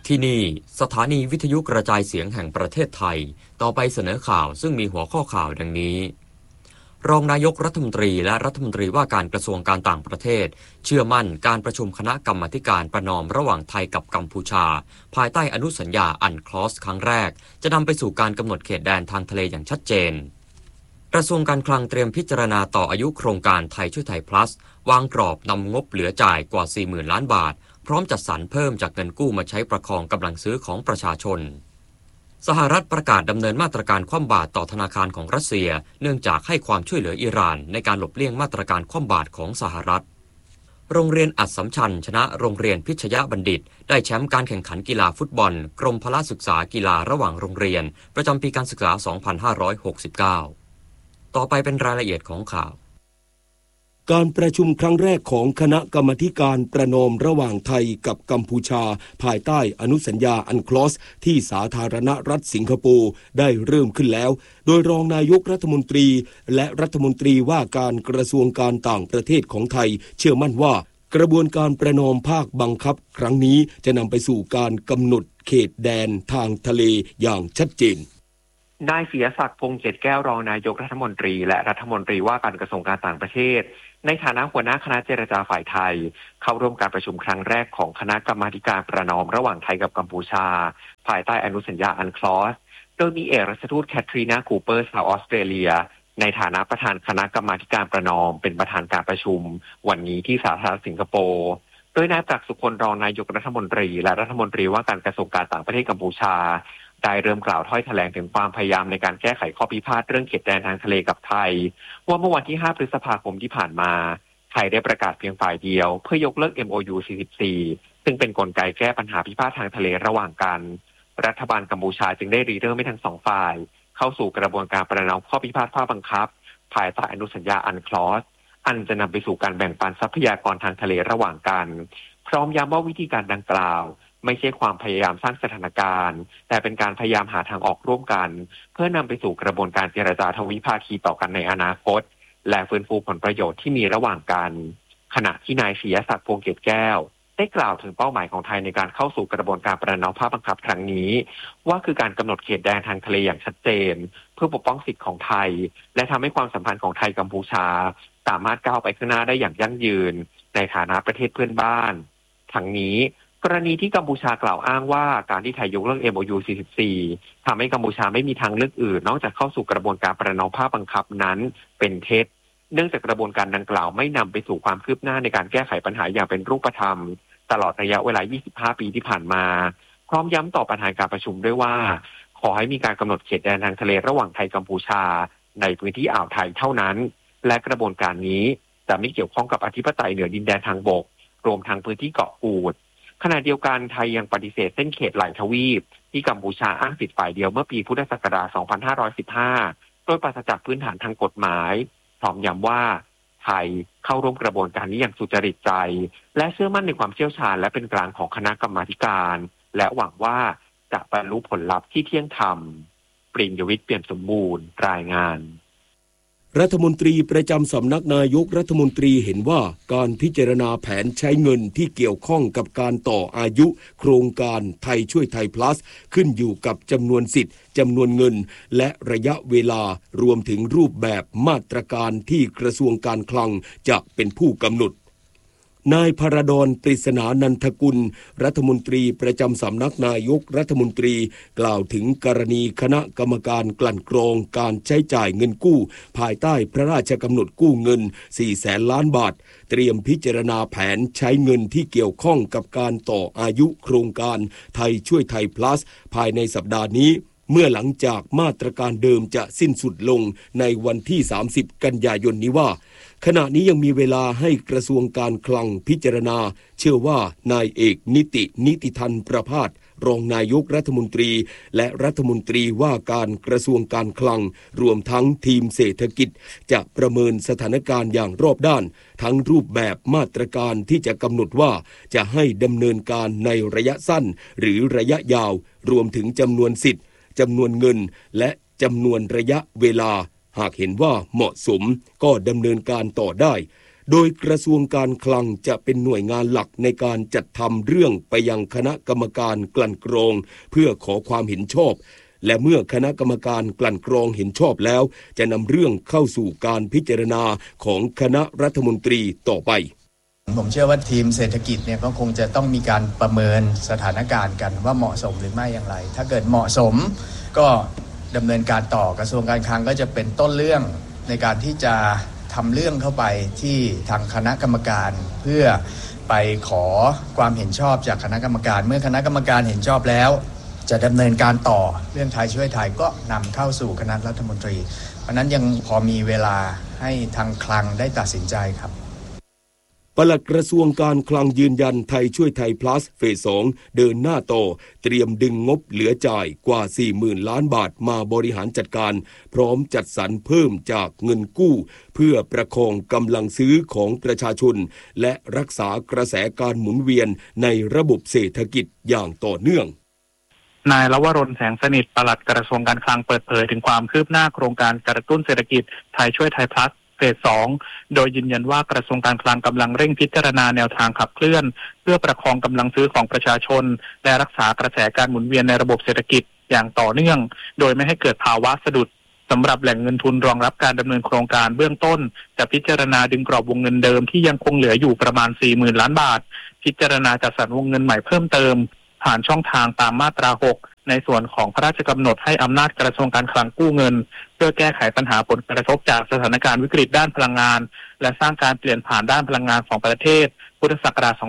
ที่นี่สถานีวิทยุกระจายเสียงแห่งประเทศไทยต่อไปเสนอข่าวซึ่งมีหัวข้อข่าวดังนี้รองนายกรัฐมนตรีและรัฐมนตรีว่าการกระทรวงการต่างประเทศเชื่อมั่นการประชุมคณะกรรมาธิการประนอมระหว่างไทยกับกัมพูชาภายใต้อนุสัญญาอันคลอสครั้งแรกจะนำไปสู่การกำหนดเขตแดนทางทะเลอย่างชัดเจนกระทรวงการคลังเตรียมพิจารณาต่ออายุโครงการไทยช่วยไทย plus วางกรอบนำงบเหลือจ่ายกว่า 40,000 ล้านบาทพร้อมจัดสรรเพิ่มจากเงินกู้มาใช้ประคองกำลังซื้อของประชาชนสหรัฐประกาศดำเนินมาตรการคว่ำบาตรต่อธนาคารของรัสเซียเนื่องจากให้ความช่วยเหลืออิหร่านในการหลบเลี่ยงมาตรการคว่ำบาตรของสหรัฐโรงเรียนอัสสัมชัญชนะโรงเรียนพิชยบัณฑิตได้แชมป์การแข่งขันกีฬาฟุตบอลกรมพละศึกษากีฬาระหว่างโรงเรียนประจำปีการศึกษา 2569 ต่อไปเป็นรายละเอียดของข่าวการประชุมครั้งแรกของคณะกรรมาธิการประนอมระหว่างไทยกับกัมพูชาภายใต้อนุสัญญาอันคลอสที่สาธารณรัฐสิงคโปร์ได้เริ่มขึ้นแล้วโดยรองนายกรัฐมนตรีและรัฐมนตรีว่าการกระทรวงการต่างประเทศของไทยเชื่อมั่นว่ากระบวนการประนอมภาคบังคับครั้งนี้จะนำไปสู่การกำหนดเขตแดนทางทะเลอย่างชัดเจนนายเสียศักดิ์พงษ์เกตแก้วรองนายกรัฐมนตรีและรัฐมนตรีว่าการกระทรวงการต่างประเทศในฐานะหัวหน้าคณะเจรจาฝ่ายไทยเข้าร่วมการประชุมครั้งแรกของคณะกรรมาธิการประนอมระหว่างไทยกับกัมพูชาภายใต้อนุสัญญาอันคลอสโดยมีเอกราชทูตแคทรีนาคูเปอร์ชาวออสเตรเลียในฐานะประธานคณะกรรมาธิการประนอมเป็นประธานการประชุมวันนี้ที่สาธารณรัฐสิงคโปร์โดยนายปรักษ์สุคนรองนายกรัฐมนตรีและรัฐมนตรีว่าการกระทรวงการต่างประเทศกัมพูชาได้เริ่มกล่าวถ้อยแถลงถึงความพยายามในการแก้ไขข้อพิพาทเรื่องเขตแดนทางทะเลกับไทยว่าเมื่อวันที่ 5 พฤษภาคมที่ผ่านมาไทยได้ประกาศเพียงฝ่ายเดียวเพื่อยกเลิก MOU 44ซึ่งเป็นกลไกแก้ปัญหาพิพาททางทะเลระหว่างกันรัฐบาลกัมพูชาจึงได้ริเริ่มให้ทั้งสองฝ่ายเข้าสู่กระบวนการประนอมข้อพิพาทข้อบังคับภายใต้อนุสัญญาอันคลอสอันจะนำไปสู่การแบ่งปันทรัพยากรทางทะเลระหว่างกันพร้อมย้ำว่าวิธีการดังกล่าวไม่ใช่ความพยายามสร้างสถานการณ์แต่เป็นการพยายามหาทางออกร่วมกันเพื่อนำไปสู่กระบวนการเจรจาทวิภาคีต่อกันในอนาคตและฟื้นฟูผลประโยชน์ที่มีระหว่างกันขณะที่นายเสียศักดิ์พงษ์เกตแก้วได้กล่าวถึงเป้าหมายของไทยในการเข้าสู่กระบวนการประนอมภาคบังคับครั้งนี้ว่าคือการกำหนดเขตแดนทางทะเลอย่างชัดเจนเพื่อปกป้องสิทธิของไทยและทำให้ความสัมพันธ์ของไทยกัมพูชาสามารถก้าวไปข้างหน้าได้อย่างยั่งยืนในฐานะประเทศเพื่อนบ้านทั้งนี้กรณีที่กัมพูชากล่าวอ้างว่าการที่ไทยยกเลิก MOU 44ทำให้กัมพูชาไม่มีทางเลือกอื่นนอกจากเข้าสู่กระบวนการประนอมภาคบังคับนั้นเป็นเท็จเนื่องจากกระบวนการดังกล่าวไม่นำไปสู่ความคืบหน้าในการแก้ไขปัญหาอย่างเป็นรูปธรรมตลอดระยะเวลา 25 ปีที่ผ่านมาพร้อมย้ำต่อประธานการประชุมด้วยว่าขอให้มีการกำหนดเขตแดนทางทะเลระหว่างไทยกัมพูชาในพื้นที่อ่าวไทยเท่านั้นและกระบวนการนี้จะไม่เกี่ยวข้องกับอธิปไตยเหนือดินแดนทางบกรวมทั้งพื้นที่เกาะกูดขณะเดียวกันไทยยังปฏิเสธเส้นเขตหลายทวีปที่กัมพูชาอ้างสิทธิฝ่ายเดียวเมื่อปีพุทธศักราช 2515 โดยปราศจากพื้นฐานทางกฎหมายพร้อมย้ำว่าไทยเข้าร่วมกระบวนการนี้อย่างสุจริตใจและเชื่อมั่นในความเชี่ยวชาญและเป็นกลางของคณะกรรมาธิการและหวังว่าจะบรรลุผลลัพธ์ที่เที่ยงธรรมปริญญวิทย์เปี่ยมสมบูรณ์รายงานรัฐมนตรีประจำสำนักนายกรัฐมนตรีเห็นว่าการพิจารณาแผนใช้เงินที่เกี่ยวข้องกับการต่ออายุโครงการไทยช่วยไทย plus ขึ้นอยู่กับจำนวนสิทธิ์จำนวนเงินและระยะเวลารวมถึงรูปแบบมาตรการที่กระทรวงการคลังจะเป็นผู้กำหนดนายพระดลปริศนานันทกุลรัฐมนตรีประจำสำนักนายกรัฐมนตรีกล่าวถึงกรณีคณะกรรมการกลั่นกรองการใช้จ่ายเงินกู้ภายใต้พระราชกำหนดกู้เงิน 400,000 ล้านบาทเตรียมพิจารณาแผนใช้เงินที่เกี่ยวข้องกับการต่ออายุโครงการไทยช่วยไทย plus ภายในสัปดาห์นี้เมื่อหลังจากมาตรการเดิมจะสิ้นสุดลงในวันที่ 30 กันยายนนี้ว่าขณะนี้ยังมีเวลาให้กระทรวงการคลังพิจารณาเชื่อว่านายเอกนิติธันประภาสรองนายกรัฐมนตรีและรัฐมนตรีว่าการกระทรวงการคลังรวมทั้งทีมเศรษฐกิจจะประเมินสถานการณ์อย่างรอบด้านทั้งรูปแบบมาตรการที่จะกำหนดว่าจะให้ดำเนินการในระยะสั้นหรือระยะยาวรวมถึงจำนวนสิทธิ์จำนวนเงินและจำนวนระยะเวลาหากเห็นว่าเหมาะสมก็ดำเนินการต่อได้โดยกระทรวงการคลังจะเป็นหน่วยงานหลักในการจัดทำเรื่องไปยังคณะกรรมการกลั่นกรองเพื่อขอความเห็นชอบและเมื่อคณะกรรมการกลั่นกรองเห็นชอบแล้วจะนำเรื่องเข้าสู่การพิจารณาของคณะรัฐมนตรีต่อไปผมเชื่อว่าทีมเศรษฐกิจเนี่ยก็คงจะต้องมีการประเมินสถานการณ์กันว่าเหมาะสมหรือไม่อย่างไรถ้าเกิดเหมาะสมก็ดำเนินการต่อกระทรวงการคลังก็จะเป็นต้นเรื่องในการที่จะทำเรื่องเข้าไปที่ทางคณะกรรมการเพื่อไปขอความเห็นชอบจากคณะกรรมการเมื่อคณะกรรมการเห็นชอบแล้วจะดำเนินการต่อเรื่องไทยช่วยไทยก็นำเข้าสู่คณะรัฐมนตรีเพราะนั้นยังพอมีเวลาให้ทางคลังได้ตัดสินใจครับปลัดกระทรวงการคลังยืนยันไทยช่วยไทย plus เฟส 2 เดินหน้าต่อเตรียมดึงงบเหลือจ่ายกว่า 40,000 ล้านบาทมาบริหารจัดการพร้อมจัดสรรเพิ่มจากเงินกู้เพื่อประคองกำลังซื้อของประชาชนและรักษากระแสการหมุนเวียนในระบบเศรษฐกิจอย่างต่อเนื่องนายลวรน แสงสนิทปลัดกระทรวงการคลังเปิดเผยถึงความคืบหน้าโครงการกระตุ้นเศรษฐกิจไทยช่วยไทย plusเฟส 2 โดยยืนยันว่ากระทรวงการคลังกำลังเร่งพิจารณาแนวทางขับเคลื่อนเพื่อประคองกำลังซื้อของประชาชนและรักษากระแสการหมุนเวียนในระบบเศรษฐกิจอย่างต่อเนื่องโดยไม่ให้เกิดภาวะสะดุดสำหรับแหล่งเงินทุนรองรับการดำเนินโครงการเบื้องต้นจะพิจารณาดึงกรอบวงเงินเดิมที่ยังคงเหลืออยู่ประมาณ 40,000 ล้านบาทพิจารณาจัดสรรวงเงินใหม่เพิ่มเติมผ่านช่องทางตามมาตรา 6ในส่วนของพระราชกำหนดให้อำนาจกระทรวงการคลังกู้เงินเพื่อแก้ไขปัญหาผลกระทบจากสถานการณ์วิกฤตด้านพลังงานและสร้างการเปลี่ยนผ่านด้านพลังงานของประเทศพุทธศักราช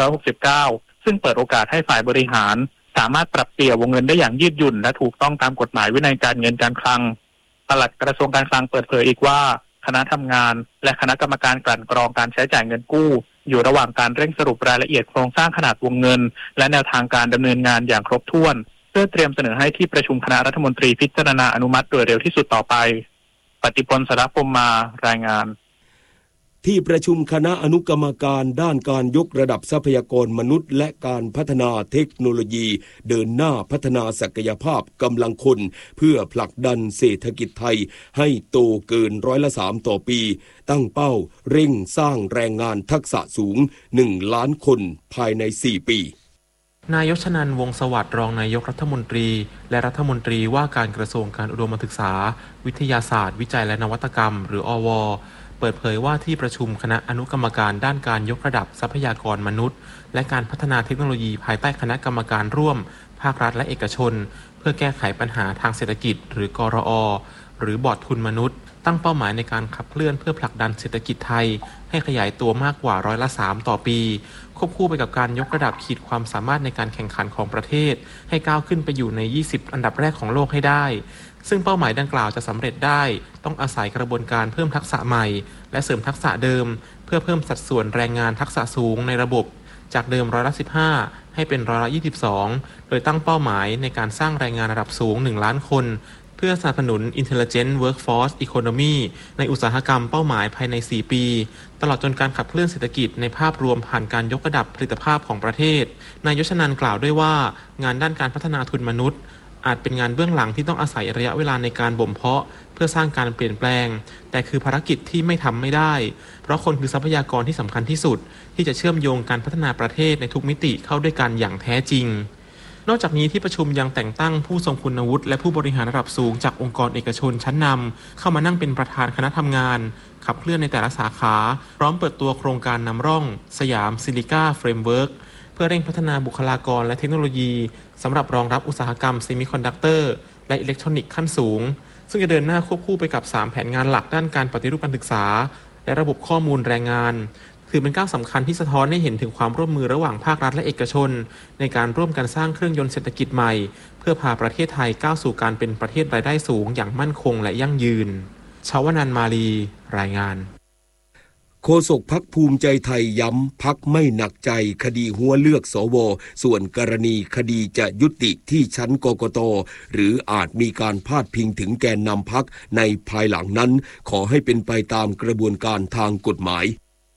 2569 ซึ่งเปิดโอกาสให้ฝ่ายบริหารสามารถปรับเปลี่ยนวงเงินได้อย่างยืดหยุ่นและถูกต้องตามกฎหมายวินัยการเงินการคลังปลัดกระทรวงการคลังเปิดเผยอีกว่าคณะทำงานและคณะกรรมการกลั่นกรองการใช้จ่ายเงินกู้อยู่ระหว่างการเร่งสรุปรายละเอียดโครงสร้างขนาดวงเงินและแนวทางการดำเนินงานอย่างครบถ้วนเพื่อเตรียมเสนอให้ที่ประชุมคณะรัฐมนตรีพิจารณาอนุมัติโดยเร็วที่สุดต่อไปปฏิพล สรพรหมมารายงานที่ประชุมคณะอนุกรรมการด้านการยกระดับทรัพยากรมนุษย์และการพัฒนาเทคโนโลยีเดินหน้าพัฒนาศักยภาพกำลังคนเพื่อผลักดันเศรษฐกิจไทยให้โตเกิน3%ต่อปีตั้งเป้าเร่งสร้างแรงงานทักษะสูง1 ล้านคนภายใน4 ปีนายชนันท์ วงศ์สวัสดิ์รองนายกรัฐมนตรีและรัฐมนตรีว่าการกระทรวงการอุดมศึกษาวิทยาศาสตร์วิจัยและนวัตกรรมหรืออว.เปิดเผยว่าที่ประชุมคณะอนุกรรมการด้านการยกระดับทรัพยากรมนุษย์และการพัฒนาเทคโนโลยีภายใต้คณะกรรมการร่วมภาครัฐและเอกชนเพื่อแก้ไขปัญหาทางเศรษฐกิจหรือกรอ.หรือบอร์ดทุนมนุษย์ตั้งเป้าหมายในการขับเคลื่อนเพื่อผลักดันเศรษฐกิจไทยให้ขยายตัวมากกว่า3%ต่อปีควบคู่ไปกับการยกระดับขีดความสามารถในการแข่งขันของประเทศให้ก้าวขึ้นไปอยู่ใน20อันดับแรกของโลกให้ได้ซึ่งเป้าหมายดังกล่าวจะสำเร็จได้ต้องอาศัยกระบวนการเพิ่มทักษะใหม่และเสริมทักษะเดิมเพื่อเพิ่มสัดส่วนแรงงานทักษะสูงในระบบจากเดิม15%ให้เป็น22%โดยตั้งเป้าหมายในการสร้างแรงงานระดับสูง1 ล้านคนเพื่อสนับสนุน Intelligent Workforce Economy ในอุตสาหกรรมเป้าหมายภายใน4 ปีตลอดจนการขับเคลื่อนเศรษฐกิจในภาพรวมผ่านการยกระดับผลิตภาพของประเทศนายชนันท์กล่าวด้วยว่างานด้านการพัฒนาทุนมนุษย์อาจเป็นงานเบื้องหลังที่ต้องอาศัยระยะเวลาในการบ่มเพาะเพื่อสร้างการเปลี่ยนแปลงแต่คือภารกิจที่ไม่ทำไม่ได้เพราะคนคือทรัพยากรที่สำคัญที่สุดที่จะเชื่อมโยงการพัฒนาประเทศในทุกมิติเข้าด้วยกันอย่างแท้จริงนอกจากนี้ที่ประชุมยังแต่งตั้งผู้ทรงคุณวุฒิและผู้บริหารระดับสูงจากองค์กรเอกชนชั้นนำเข้ามานั่งเป็นประธานคณะทำงานขับเคลื่อนในแต่ละสาขาพร้อมเปิดตัวโครงการนำร่องสยามซิลิก้าเฟรมเวิร์คเพื่อเร่งพัฒนาบุคลากรและเทคโนโลยีสำหรับรองรับอุตสาหกรรมเซมิคอนดักเตอร์และอิเล็กทรอนิกส์ขั้นสูงซึ่งจะเดินหน้าควบคู่ไปกับ3แผนงานหลักด้านการปฏิรูปการศึกษาและระบบข้อมูลแรงงานถือเป็นก้าวสำคัญที่สะท้อนให้เห็นถึงความร่วมมือระหว่างภาครัฐและเอกชนในการร่วมกันสร้างเครื่องยนต์เศรษฐกิจใหม่เพื่อพาประเทศไทยก้าวสู่การเป็นประเทศรายได้สูงอย่างมั่นคงและยั่งยืนชวนันท์ มาลีรายงานโฆษกพรรคภูมิใจไทยย้ำพรรคไม่หนักใจคดีหัวเลือกสวส่วนกรณีคดีจะยุติที่ชั้นกกต.หรืออาจมีการพาดพิงถึงแกนนำพรรคในภายหลังนั้นขอให้เป็นไปตามกระบวนการทางกฎหมาย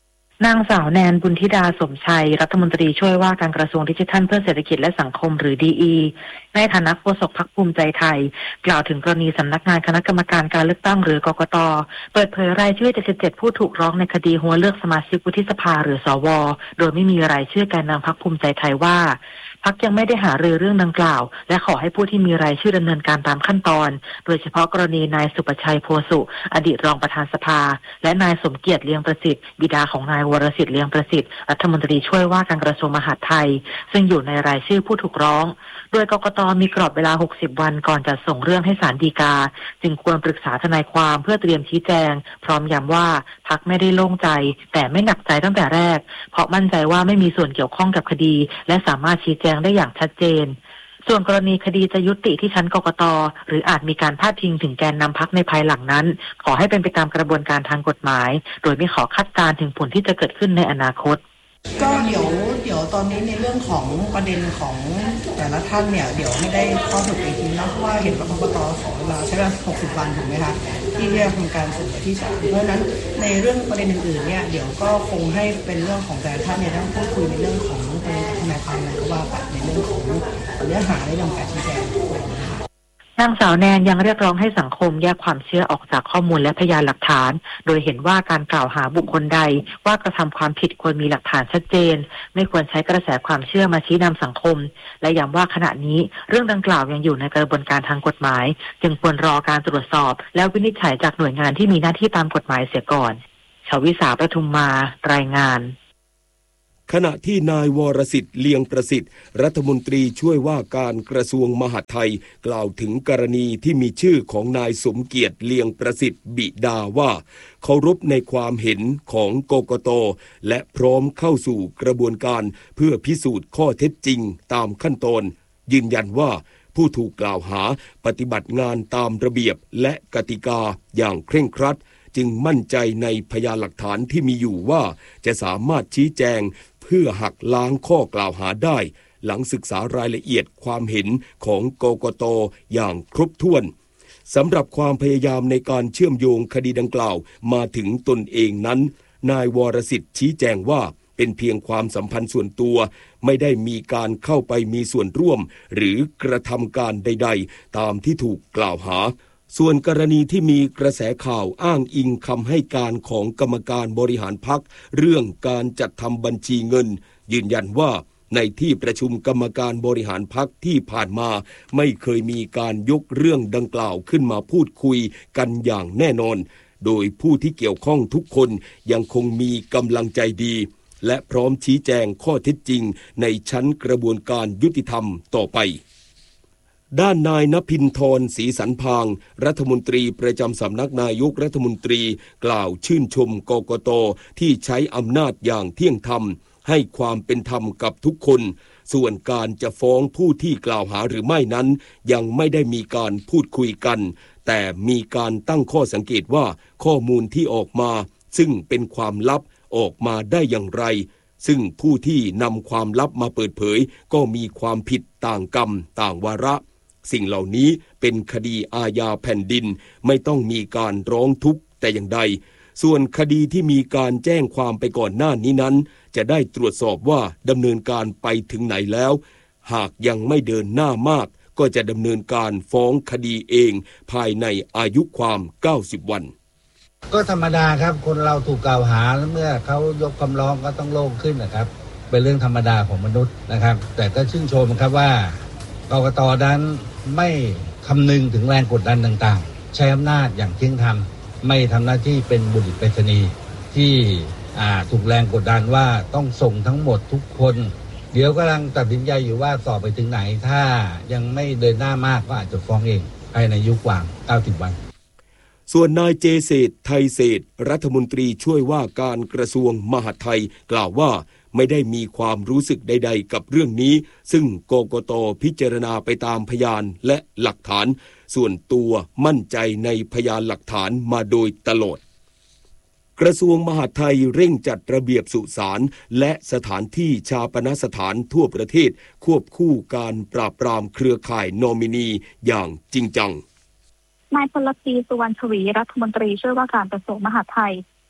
นางสาวแนนบุญธิดาสมชัยรัฐมนตรีช่วยว่าการกระทรวงดิจิทัลเพื่อเศรษฐกิจและสังคมหรือ DE ในฐานะโฆษกพรรคภูมิใจไทยกล่าวถึงกรณีสำนักงานคณะกรรมการการเลือกตั้งหรือกกต.เปิดเผยรายชื่อ77ผู้ถูกร้องในคดีหัวเลือกสมาชิกวุฒิสภาหรือสว.โดยไม่มีรายชื่อแกนนำพรรคภูมิใจไทยว่าพรรคยังไม่ได้หารือเรื่องดังกล่าวและขอให้ผู้ที่มีรายชื่อดำเนินการตามขั้นตอนโดยเฉพาะกรณีนายสุประชัยโพสุอดีตรองประธานสภาและนายสมเกียรติเลียงประสิทธิ์บิดาของนายวรสิทธิ์เลียงประสิทธิ์รัฐมนตรีช่วยว่าการกระทรวงมหาดไทยซึ่งอยู่ในรายชื่อผู้ถูกร้องโดยกกต.มีกรอบเวลา60วันก่อนจะส่งเรื่องให้ศาลฎีกาจึงควรปรึกษาทนายความเพื่อเตรียมชี้แจงพร้อมย้ำว่าพรรคไม่ได้โล่งใจแต่ไม่หนักใจตั้งแต่แรกเพราะมั่นใจว่าไม่มีส่วนเกี่ยวข้องกับคดีและสามารถชี้แจงได้อย่างชัดเจนส่วนกรณีคดีจะยุติที่ชั้นกกต.หรืออาจมีการพาดพิงถึงแกนนำพรรคในภายหลังนั้นขอให้เป็นไปตามกระบวนการทางกฎหมายโดยไม่ขอคาดการณ์ถึงผลที่จะเกิดขึ้นในอนาคตก็เดี๋ยวตอนนี้ในเรื่องของประเด็นของแต่ละท่านเนี่ยเดี๋ยวไม่ได้ข้อสรุปอีกทีนะเพราะว่าเห็นว่ากกต.ขอเวลาใช้เวลา60 วันถูกไหมคะที่จะทำการส่งไปที่ศาลเพราะฉะนั้นในเรื่องประเด็นอื่นๆเนี่ยเดี๋ยวก็คงให้เป็นเรื่องของแต่ละท่านเนี่ยต้องพูดคุยในเรื่องของประเด็นทนายความอะไรก็ว่าไปในเรื่องของเนื้อหาในเรื่องการชี้แจงนางสาวแนนยังเรียกร้องให้สังคมแยกความเชื่อออกจากข้อมูลและพยานหลักฐานโดยเห็นว่าการกล่าวหาบุคคลใดว่ากระทำความผิดควรมีหลักฐานชัดเจนไม่ควรใช้กระแสความเชื่อมาชี้นำสังคมและย้ำว่าขณะนี้เรื่องดังกล่าวยังอยู่ในกระบวนการทางกฎหมายจึงควรรอการตรวจสอบและวินิจฉัยจากหน่วยงานที่มีหน้าที่ตามกฎหมายเสียก่อนชวิสาประทุมมารายงานขณะที่นายวรสิทธิ์เลียงประสิทธิ์รัฐมนตรีช่วยว่าการกระทรวงมหาดไทยกล่าวถึงกรณีที่มีชื่อของนายสมเกียรติเลียงประสิทธิ์บิดาว่าเคารพในความเห็นของกกต.และพร้อมเข้าสู่กระบวนการเพื่อพิสูจน์ข้อเท็จจริงตามขั้นตอนยืนยันว่าผู้ถูกกล่าวหาปฏิบัติงานตามระเบียบและกติกาอย่างเคร่งครัดจึงมั่นใจในพยานหลักฐานที่มีอยู่ว่าจะสามารถชี้แจงเพื่อหักล้างข้อกล่าวหาได้หลังศึกษารายละเอียดความเห็นของกกต.อย่างครบถ้วนสำหรับความพยายามในการเชื่อมโยงคดีดังกล่าวมาถึงตนเองนั้นนายวรสิทธิ์ชี้แจงว่าเป็นเพียงความสัมพันธ์ส่วนตัวไม่ได้มีการเข้าไปมีส่วนร่วมหรือกระทำการใดๆตามที่ถูกกล่าวหาส่วนกรณีที่มีกระแสข่าวอ้างอิงคำให้การของกรรมการบริหารพรรคเรื่องการจัดทำบัญชีเงินยืนยันว่าในที่ประชุมกรรมการบริหารพรรคที่ผ่านมาไม่เคยมีการยกเรื่องดังกล่าวขึ้นมาพูดคุยกันอย่างแน่นอนโดยผู้ที่เกี่ยวข้องทุกคนยังคงมีกำลังใจดีและพร้อมชี้แจงข้อเท็จจริงในชั้นกระบวนการยุติธรรมต่อไปด้านนายณภินทรศรีสันพางรัฐมนตรีประจำสำนักนายกรัฐมนตรีกล่าวชื่นชมกกต.ที่ใช้อำนาจอย่างเที่ยงธรรมให้ความเป็นธรรมกับทุกคนส่วนการจะฟ้องผู้ที่กล่าวหาหรือไม่นั้นยังไม่ได้มีการพูดคุยกันแต่มีการตั้งข้อสังเกตว่าข้อมูลที่ออกมาซึ่งเป็นความลับออกมาได้อย่างไรซึ่งผู้ที่นำความลับมาเปิดเผยก็มีความผิดต่างกรรมต่างวาระสิ่งเหล่านี้เป็นคดีอาญาแผ่นดินไม่ต้องมีการร้องทุกข์แต่อย่างใดส่วนคดีที่มีการแจ้งความไปก่อนหน้านี้นั้นจะได้ตรวจสอบว่าดำเนินการไปถึงไหนแล้วหากยังไม่เดินหน้ามากก็จะดำเนินการฟ้องคดีเองภายในอายุความ90วันก็ธรรมดาครับคนเราถูกกล่าวหาเมื่อเขายกคำร้องก็ต้องโล่งขึ้นนะครับเป็นเรื่องธรรมดาของมนุษย์นะครับแต่ก็ชื่นชมครับว่ากกต.นั้นไม่คำนึงถึงแรงกดดันต่างๆใช้อำนาจอย่างเที่ยงธรรมไม่ทำหน้าที่เป็นบุรุษไปรษณีย์ที่ถูกแรงกดดันว่าต้องส่งทั้งหมดทุกคนเดี๋ยวกำลังตัดสินใจอยู่ว่าสอบไปถึงไหนถ้ายังไม่เดินหน้ามากก็อาจจะฟ้องเองภายในอายุความ90วันส่วนนายเจเศรษฐ์ไทยเศรษฐ์รัฐมนตรีช่วยว่าการกระทรวงมหาดไทยกล่าวว่าไม่ได้มีความรู้สึกใดๆกับเรื่องนี้ซึ่งกกต.พิจารณาไปตามพยานและหลักฐานส่วนตัวมั่นใจในพยานหลักฐานมาโดยตลอดกระทรวงมหาดไทยเร่งจัดระเบียบสุสานและสถานที่ฌาปนสถานทั่วประเทศควบคู่การปราบปรามเครือข่ายนอมินีอย่างจริงจังนายพลตรีสุวรรณชวีรัฐมนตรีช่วยว่าการกระทรวงมหาดไทย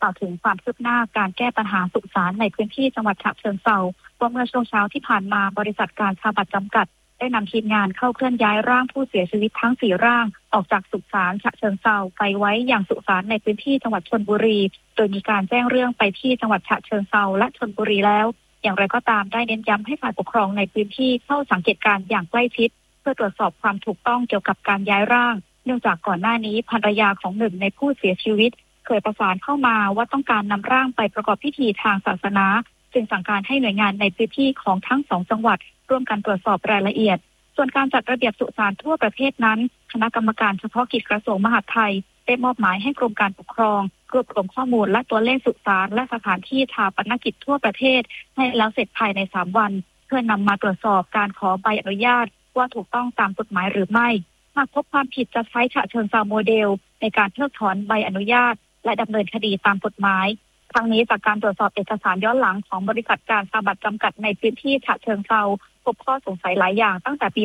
กล่าวถึงความคืบหน้าการแก้ปัญหาสุสานในพื้นที่จังหวัดฉะเชิงเทราว่าเมื่อช่วงเช้าที่ผ่านมาบริษัทการชาบัตจำกัดได้นำทีมงานเข้าเคลื่อนย้ายร่างผู้เสียชีวิตทั้ง4ร่างออกจากสุสานฉะเชิงเทราไปไว้อย่างสุสานในพื้นที่จังหวัดชลบุรีโดยมีการแจ้งเรื่องไปที่จังหวัดฉะเชิงเทราและชลบุรีแล้วอย่างไรก็ตามได้เน้นย้ำให้ฝ่ายปกครองในพื้นที่เข้าสังเกตการณ์อย่างใกล้ชิดเพื่อตรวจสอบความถูกต้องเกี่ยวกับการย้ายร่างเนื่องจากก่อนหน้านี้ภรรยาของหนึ่งในผู้เสียชีวิตเคยประสานเข้ามาว่าต้องการนำร่างไปประกอบพิธีทางศาสนาจึงสั่งการให้หน่วยงานในพื้นที่ของทั้ง2จังหวัดร่วมกันตรวจสอบรายละเอียดส่วนการจัดระเบียบสุสานทั่วประเทศนั้นคณะกรรมการเฉพาะกิจกระทรวงมหาดไทยได้มอบหมายให้กรมการปกครองรวบรวมข้อมูลและตัวเลขสุสานและสถานที่ชาปนกิจทั่วประเทศให้แล้วเสร็จภายใน3วันเพื่อนำมาตรวจสอบการขอใบอนุญาตว่าถูกต้องตามกฎหมายหรือไม่หากพบความผิดจะใช้ฉะเชิงเทราโมเดลในการเพิกถอนใบอนุญาตและดำเนินคดีตามกฎหมายครั้งนี้จากการตรวจสอบเอกสารย้อนหลังของบริษัทการชาบัตจำกัดในพื้นที่ฉะเชิงเทราพบข้อสงสัยหลายอย่างตั้งแต่ปี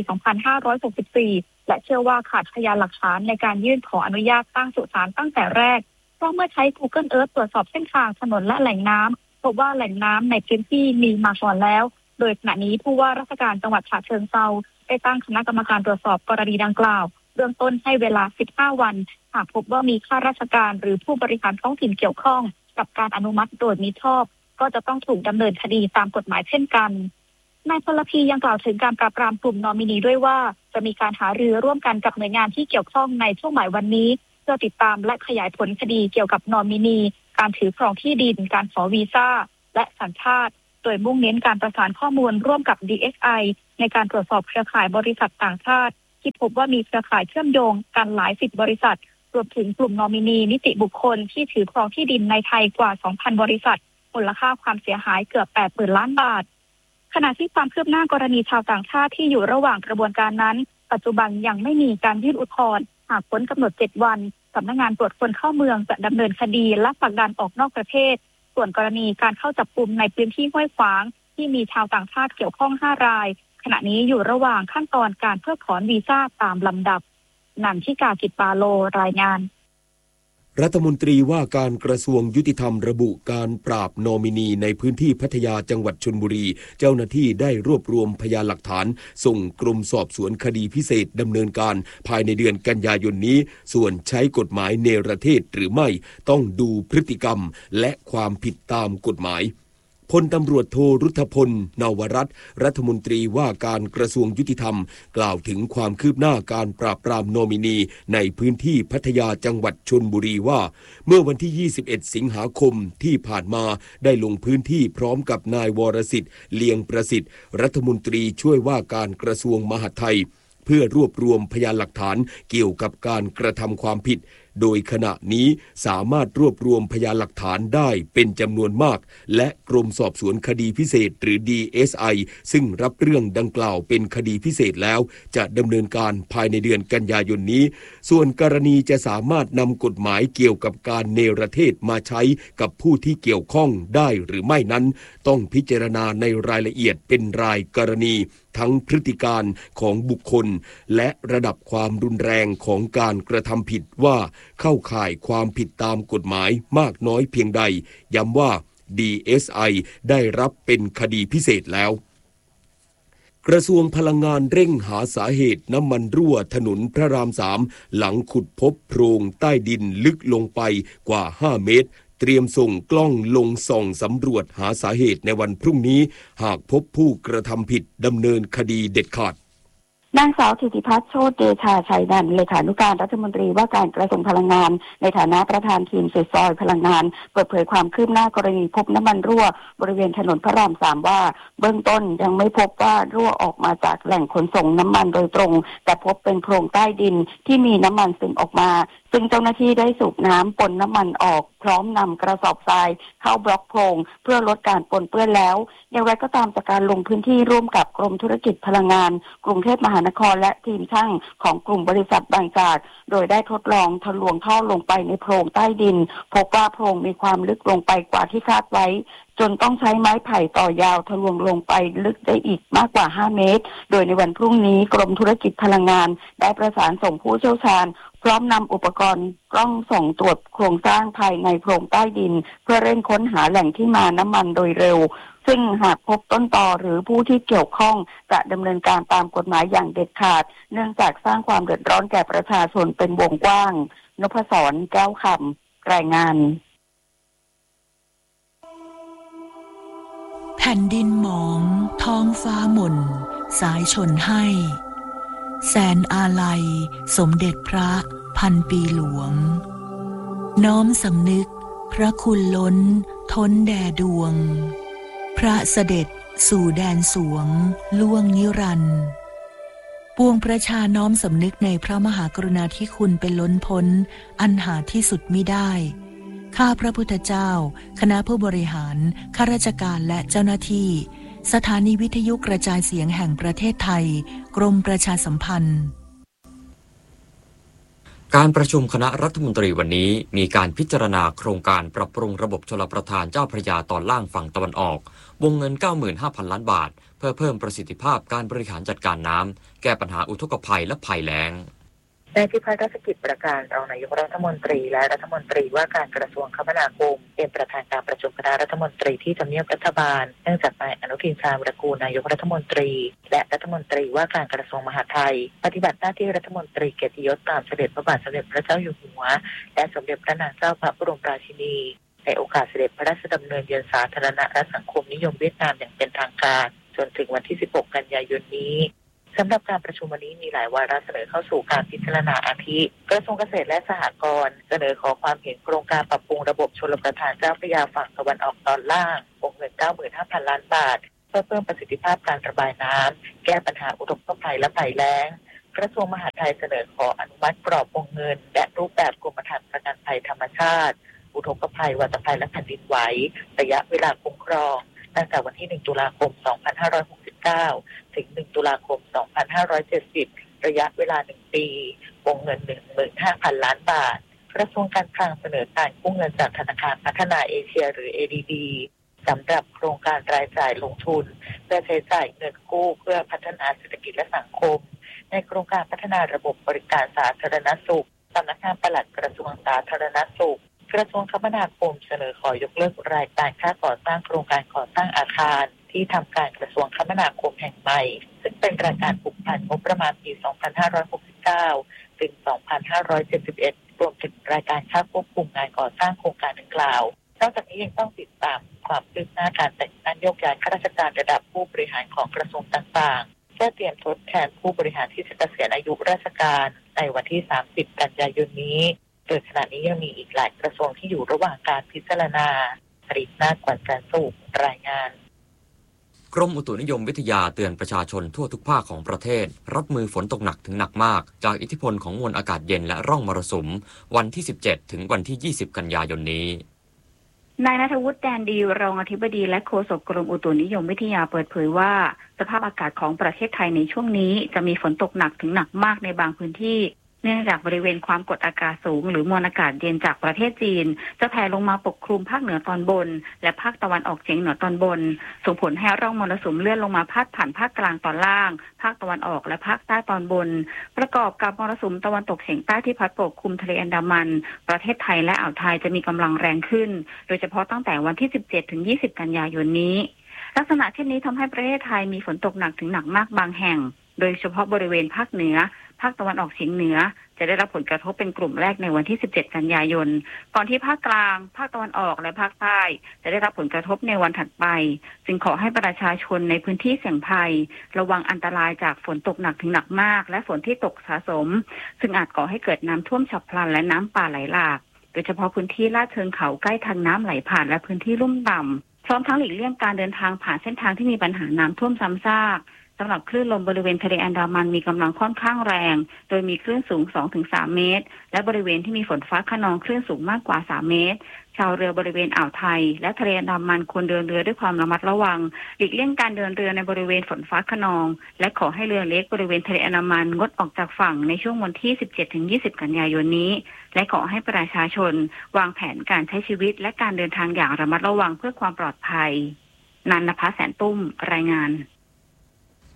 2564 และเชื่อว่าขาดพยานหลักฐานในการยื่นขออนุญาตตั้งสุสานตั้งแต่แรกเพราะเมื่อใช้ Google Earth ตรวจสอบเส้นทางถนนและแหล่งน้ำพบว่าแหล่งน้ำในพื้นที่มีมาก่อนแล้วโดยขณะนี้ผู้ว่าราชการจังหวัดฉะเชิงเทราได้ตั้งคณะกรรมการตรวจสอบกรณีดังกล่าวเบื้องต้นให้เวลา15วันหากพบว่ามีข้าราชการหรือผู้บริหารท้องถิ่นเกี่ยวข้องกับการอนุมัติโดยมิชอบก็จะต้องถูกดำเนินคดีตามกฎหมายเช่นกันนายพลพียังกล่าวถึงการปราบปรามกลุ่มนอมินีด้วยว่าจะมีการหารือร่วมกันกับหน่วยงานที่เกี่ยวข้องในช่วงบ่ายวันนี้เพื่อติดตามและขยายผลคดีเกี่ยวกับนอมินีการถือครองที่ดินการขอวีซ่าและสัญชาติโดยมุ่งเน้นการประสานข้อมูลร่วมกับ DSI ในการตรวจสอบเครือข่ายบริษัทต่างชาติที่พบว่ามีเครือข่ายเชื่อมโยงกันหลาย10บริษัทรวมถึงกลุ่มนอมินีนิติบุคคลที่ถือครองที่ดินในไทยกว่า 2,000 บริษัทมูลค่าความเสียหายเกือบ 80,000 ล้านบาทขณะที่ความคืบหน้ากรณีชาวต่างชาติที่อยู่ระหว่างกระบวนการนั้นปัจจุบันยังไม่มีการยื่นอุทธรณ์หากพ้นกำหนด7วันสำนักงานตรวจคนเข้าเมืองจะดำเนินคดีและผลักดันออกนอกประเทศส่วนกรณีการเข้าจับกุมในพื้นที่ห้วยขวางที่มีชาวต่างชาติเกี่ยวข้อง5รายขณะนี้อยู่ระหว่างขั้นตอนการเพิกถอนวีซ่าตามลำดับนันทิกา กิจปาโลรายงานรัฐมนตรีว่าการกระทรวงยุติธรรมระบุการปราบนอมินีในพื้นที่พัทยาจังหวัดชลบุรีเจ้าหน้าที่ได้รวบรวมพยานหลักฐานส่งกรมสอบสวนคดีพิเศษดำเนินการภายในเดือนกันยายนนี้ส่วนใช้กฎหมายเนรเทศหรือไม่ต้องดูพฤติกรรมและความผิดตามกฎหมายพลตำรวจโทรุทธพลนวรัตน์รัฐมนตรีว่าการกระทรวงยุติธรรมกล่าวถึงความคืบหน้าการปราบปรามนอมินีในพื้นที่พัทยาจังหวัดชลบุรีว่าเมื่อวันที่21สิงหาคมที่ผ่านมาได้ลงพื้นที่พร้อมกับนายวรสิทธิ์เลียงประสิทธิ์รัฐมนตรีช่วยว่าการกระทรวงมหาดไทยเพื่อรวบรวมพยานหลักฐานเกี่ยวกับการกระทำความผิดโดยขณะนี้สามารถรวบรวมพยานหลักฐานได้เป็นจำนวนมากและกรมสอบสวนคดีพิเศษหรือ DSI ซึ่งรับเรื่องดังกล่าวเป็นคดีพิเศษแล้วจะดำเนินการภายในเดือนกันยายนนี้ส่วนกรณีจะสามารถนำกฎหมายเกี่ยวกับการเนรเทศมาใช้กับผู้ที่เกี่ยวข้องได้หรือไม่นั้นต้องพิจารณาในรายละเอียดเป็นรายกรณีทั้งพฤติการของบุคคลและระดับความรุนแรงของการกระทำผิดว่าเข้าข่ายความผิดตามกฎหมายมากน้อยเพียงใดย้ำว่า DSI ได้รับเป็นคดีพิเศษแล้วกระทรวงพลังงานเร่งหาสาเหตุน้ำมันรั่วถนนพระราม3หลังขุดพบโพรงใต้ดินลึกลงไปกว่า5เมตรเตรียมส่งกล้องลงส่องสำรวจหาสาเหตุในวันพรุ่งนี้หากพบผู้กระทำผิดดำเนินคดีเด็ดขาดนางสาวธิติพัฒน์โชติเดชาชัยนันท์เลขานุการรัฐมนตรีว่าการกระทรวงพลังงานในฐานะประธานทีมสุดซอยพลังงานเปิดเผยความคืบหน้ากรณีพบน้ำมันรั่วบริเวณถนนพระราม3ว่าเบื้องต้นยังไม่พบว่ารั่วออกมาจากแหล่งขนส่งน้ำมันโดยตรงแต่พบเป็นโพรงใต้ดินที่มีน้ำมันซึมออกมาซึ่งเจ้าหน้าที่ได้สูบน้ำปนน้ำมันออกพร้อมนำกระสอบทรายเข้าบล็อกโพรงเพื่อลดการปนเปื้อนแล้วอย่างไรก็ตามจากการลงพื้นที่ร่วมกับกรมธุรกิจพลังงานกรุงเทพมหานครและทีมช่างของกลุ่มบริษัทบางจากโดยได้ทดลองทะลวงท่อลงไปในโพรงใต้ดินพบว่าโพรงมีความลึกลงไปกว่าที่คาดไว้จนต้องใช้ไม้ไผ่ต่อยาวทะลวงลงไปลึกได้อีกมากกว่า5เมตรโดยในวันพรุ่งนี้กรมธุรกิจพลังงานได้ประสานส่งผู้เชี่ยวชาญร้อมนำอุปกรณ์กล้องส่องตรวจโครงสร้างภายในโพรงใต้ดินเพื่อเร่งค้นหาแหล่งที่มาน้ำมันโดยเร็วซึ่งหากพบต้นตอหรือผู้ที่เกี่ยวข้องจะดำเนินการตามกฎหมายอย่างเด็ดขาดเนื่องจากสร้างความเดือดร้อนแก่ประชาชนเป็นวงกว้างนพศร แก้วคำรายงานแผ่นดินหมองท้องฟ้าหม่นสายชนให้แสนอาลัยสมเด็จพระพันปีหลวงน้อมสำนึกพระคุณล้นท้นแด่ดวงพระเสด็จสู่แดนสวงล่วงนิรันดร์ปวงประชาน้อมสำนึกในพระมหากรุณาธิคุณเป็นล้นพ้นอันหาที่สุดมิได้ข้าพระพุทธเจ้าคณะผู้บริหารข้าราชการและเจ้าหน้าที่สถานีวิทยุกระจายเสียงแห่งประเทศไทยกรมประชาสัมพันธ์การประชุมคณะรัฐมนตรีวันนี้มีการพิจารณาโครงการปรับปรุงระบบชลประทานเจ้าพระยาตอนล่างฝั่งตะวันออกวงเงิน 95,000 ล้านบาทเพื่อเพิ่มประสิทธิภาพการบริหารจัดการน้ำแก้ปัญหาอุทกภัยและภัยแล้งนายพิพัฒน์รัชกิจประการรองนายกรัฐมนตรีและรัฐมนตรีว่าการกระทรวงคมนาคมเป็นประธานการประชุมคณะรัฐมนตรีที่ทำเนียบรัฐบาลเนื่องจากนายอนุทินชาญวิรากูลนายกรัฐมนตรีและรัฐมนตรีว่าการกระทรวงมหาดไทยปฏิบัติหน้าที่รัฐมนตรีเกียรติยศตามเสด็จพระบาทสมเด็จพระเจ้าอยู่หัวและสมเด็จพระนางเจ้าพระบรมราชินีในโอกาสเสด็จพระราชดำเนินเยือนสาธารณรัฐสังคมนิยมเวียดนามอย่างเป็นทางการจนถึงวันที่ 16 กันยายนนี้สำหรับการประชุมวันนี้มีหลายวาระเสนอเข้าสู่การพิจารณาอาทิกระทรวงเกษตรและสหกรณ์เสนอขอความเห็นโครงการปรับปรุงระบบชลประทานเจ้าพระยาฝั่งตะวันออกตอนล่างวงเงิน 95,000 ล้านบาทเพื่อเพิ่มประสิทธิภาพการระบายน้ำแก้ปัญหาอุทกภัยและภัยแล้งกระทรวงมหาดไทยเสนอขออนุมัติกรอบวงเงินและรูปแบบกรมธรรม์ประกันภัยธรรมชาติอุทกภัยวัตภัยและแผ่นดินไหวระยะเวลาคุ้มครองตั้งแต่วันที่ 1 ตุลาคม 2569 ถึง 1 ตุลาคม 2570 ระยะเวลา 1 ปีวงเงิน 15,000 ล้านบาทกระทรวงการคลังเสนอการกู้เงินจากธนาคารพัฒนาเอเชียหรือ ADB สำหรับโครงการรายจ่ายลงทุนเพื่อใช้จ่ายเงินกู้เพื่อพัฒนาเศรษฐกิจและสังคมในโครงการพัฒนาระบบบริการสาธารณสุขสำนักงานปลัดกระทรวงสาธารณสุขกระทรวงคมนาคมเสนอขอยกเลิกรายการค่าก่อสร้างโครงการก่อสร้างอาคารที่ทำการกระทรวงคมนาคมแห่งใหม่ซึ่งเป็นรายการผูกพันงบประมาณปี 2569 ถึง 2571 รวมถึงรายการค่าควบคุมงานก่อสร้างโครงการดังกล่าวนอกจากนี้ยังต้องติดตามความคืบหน้าการแต่งตั้งโยกย้ายข้าราชการระดับผู้บริหารของกระทรวงต่างๆเพื่อเตรียมทดแทนผู้บริหารที่จะเกษียณอายุราชการในวันที่ 30 กันยายนนี้โดยขณะนี้ยังมีอีกหลายกระทรวงที่อยู่ระหว่างการพิจารณาผลิตนาฏกวนแสนสุขรายงานกรมอุตุนิยมวิทยาเตือนประชาชนทั่วทุกภาคของประเทศรับมือฝนตกหนักถึงหนักมากจากอิทธิพลของมวลอากาศเย็นและร่องมรสุมวันที่ 17 ถึงวันที่ 20 กันยายนนี้นายณัฐวุฒิแดนดีรองอธิบดีและโฆษกกรมอุตุนิยมวิทยาเปิดเผยว่าสภาพอากาศของประเทศไทยในช่วงนี้จะมีฝนตกหนักถึงหนักมากในบางพื้นที่เนื่องจากบริเวณความกดอากาศสูงหรือมวลอากาศเย็นจากประเทศจีนจะแผ่ลงมาปกคลุมภาคเหนือตอนบนและภาคตะวันออกเฉียงเหนือตอนบนส่งผลให้ร่องมรสุมเลื่อนลงมาพาดผ่านภาคกลางตอนล่างภาคตะวันออกและภาคใต้ตอนบนประกอบกับมรสุมตะวันตกเฉียงใต้ที่พัดปกคลุมทะเลอันดามันประเทศไทยและอ่าวไทยจะมีกำลังแรงขึ้นโดยเฉพาะตั้งแต่วันที่ 17 ถึง 20 กันยายนนี้ลักษณะเช่นนี้ทำให้ประเทศไทยมีฝนตกหนักถึงหนักมากบางแห่งโดยเฉพาะบริเวณภาคเหนือภาคตะวันออกเฉียงเหนือจะได้รับผลกระทบเป็นกลุ่มแรกในวันที่ 17 กันยายนก่อนที่ภาคกลางภาคตะวันออกและภาคใต้จะได้รับผลกระทบในวันถัดไปจึงขอให้ประชาชนในพื้นที่เสี่ยงภัยระวังอันตรายจากฝนตกหนักถึงหนักมากและฝนที่ตกสะสมซึ่งอาจก่อให้เกิดน้ำท่วมฉับพลันและน้ำป่าไหลหลากโดยเฉพาะพื้นที่ลาดเชิงเขาใกล้ทางน้ำไหลผ่านและพื้นที่ลุ่มต่ำพร้อมทั้งหลีกเลี่ยงการเดินทางผ่านเส้นทางที่มีปัญหาน้ำท่วมซ้ำซากสำหรับคลื่นลมบริเวณทะเลอันดามันมีกำลังค่อนข้างแรงโดยมีคลื่นสูง 2-3 เมตรและบริเวณที่มีฝนฟ้าคะนองคลื่นสูงมากกว่า 3 เมตรชาวเรือบริเวณอ่าวไทยและทะเลอันดามันควรเดินเรือด้วยความระมัดระวังหลีกเลี่ยงการเดินเรือในบริเวณฝนฟ้าคะนองและขอให้เรือเล็กบริเวณทะเลอันดามันงดออกจากฝั่งในช่วงวันที่ 17-20 กันยายนนี้และขอให้ประชาชนวางแผนการใช้ชีวิตและการเดินทางอย่างระมัดระวังเพื่อความปลอดภัยนันทภาแสนตุ้มรายงาน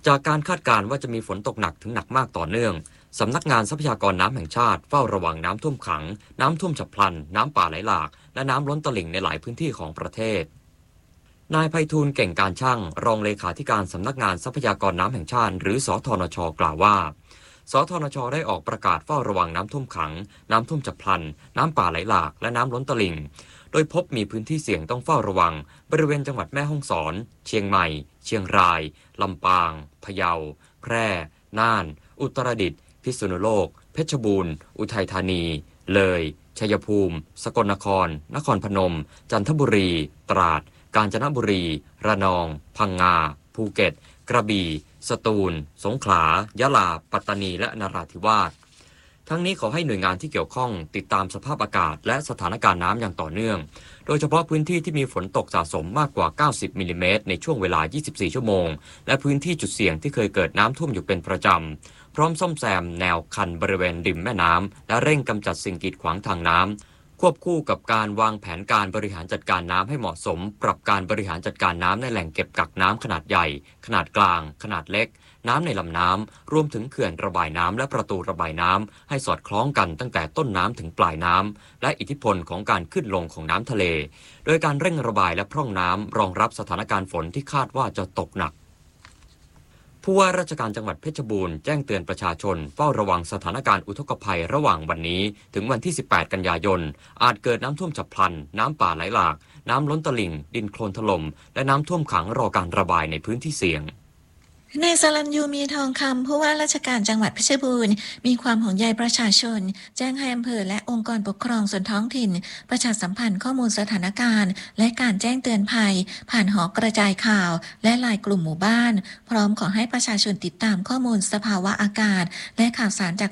จากการคาดการณ์ว่าจะมีฝนตกหนักถึงหนักมากต่อเนื่องสำนักงานทรัพยากรน้ำแห่งชาติเฝ้าระวังน้ำท่วมขังน้ำท่วมฉับพลันน้ำป่าไหลหลากและน้ำล้นตลิ่งในหลายพื้นที่ของประเทศนายไพฑูรย์เก่งการช่างรองเลขาธิการสำนักงานทรัพยากรน้ำแห่งชาติหรือสธนช.กล่าวว่าสธนช.ได้ออกประกาศเฝ้าระวังน้ำท่วมขังน้ำท่วมฉับพลันน้ำป่าไหลหลากและน้ำล้นตลิ่งโดยพบมีพื้นที่เสี่ยงต้องเฝ้าระวังบริเวณจังหวัดแม่ฮ่องสอนเชียงใหม่เชียงรายลำปางพะเยาแพร่น่านอุตรดิตถ์พิษณุโลกเพชรบูรณ์อุทัยธานีเลยชัยภูมิสกลนครนครพนมจันทบุรีตราดกาญจนบุรีระนองพังงาภูเก็ตกระบี่สตูลสงขลายะลาปัตตานีและนราธิวาสทั้งนี้ขอให้หน่วยงานที่เกี่ยวข้องติดตามสภาพอากาศและสถานการณ์น้ำอย่างต่อเนื่องโดยเฉพาะพื้นที่ที่มีฝนตกสะสมมากกว่า90มิลลิเมตรในช่วงเวลา24ชั่วโมงและพื้นที่จุดเสี่ยงที่เคยเกิดน้ำท่วมอยู่เป็นประจำพร้อมซ่อมแซมแนวคันบริเวณริมแม่น้ำและเร่งกำจัดสิ่งกีดขวางทางน้ำควบคู่กับการวางแผนการบริหารจัดการน้ำให้เหมาะสมปรับการบริหารจัดการน้ำในแหล่งเก็บกักน้ำขนาดใหญ่ขนาดกลางขนาดเล็กน้ำในลำน้ำรวมถึงเขื่อนระบายน้ำและประตูระบายน้ำให้สอดคล้องกันตั้งแต่ต้นน้ำถึงปลายน้ำและอิทธิพลของการขึ้นลงของน้ำทะเลโดยการเร่งระบายและพร่องน้ำรองรับสถานการณ์ฝนที่คาดว่าจะตกหนักผู้ว่าราชการจังหวัดเพชรบูรณ์แจ้งเตือนประชาชนเฝ้าระวังสถานการณ์อุทกภัยระหว่างวันนี้ถึงวันที่18กันยายนอาจเกิดน้ำท่วมฉับพลันน้ำป่าไหลหลากน้ำล้นตลิ่งดินโคลนถล่มและน้ำท่วมขังรอการระบายในพื้นที่เสี่ยงนายสรัญยูมีทองคำผู้ว่าราชการจังหวัดเพชรบูรณ์มีความห่วงใยประชาชนแจ้งให้อำเภอและองค์กรปกครองส่วนท้องถิ่นประชาสัมพันธ์ข้อมูลสถานการณ์และการแจ้งเตือนภัยผ่านหอกระจายข่าวและไลน์กลุ่มหมู่บ้านพร้อมขอให้ประชาชนติดตามข้อมูลสภาวะอากาศและข่าวสารจาก